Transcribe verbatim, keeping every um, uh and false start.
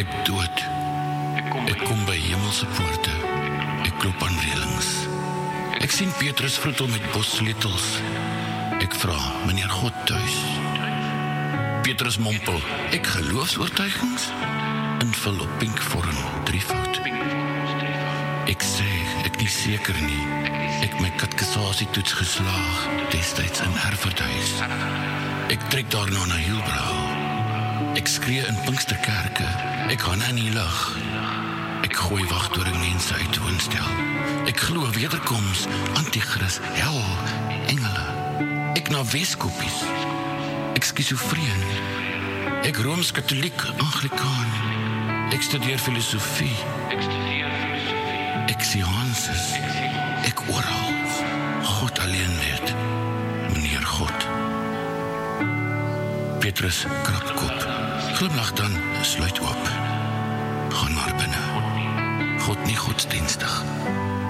Ek dood. Ek kom by hemelse poorte. Ek klop aan reëlings. Ek sien Petrus vroetel met bossleutels. Ek vra, meneer God tuis? Petrus mompel, ek geloofsoortuigings? Invul op pink vorm, drievoud. Ek sê, ek nie seker nie. Ek my katkesasietoets geslaag, destyds in Herfordhuis. Ek trek daarna na Hielbrau. Ek skree in Pinksterkerke. Ek gaan in die lug. Ek gooi wagtoring mense uit woonstel. Ek glo wederkoms, antichris, hel, engele. Ek na Weskoppies. Ek skizofreen. Ek Rooms-Katholiek, Anglikaan. Ek studeer filosofie. Ek sien Hanses. Ek oral. God alleen weet. Meneer God. Petrus krap kop. Glimlag dan, sluit oop. Gaan maar binne. God nie godsdienstig.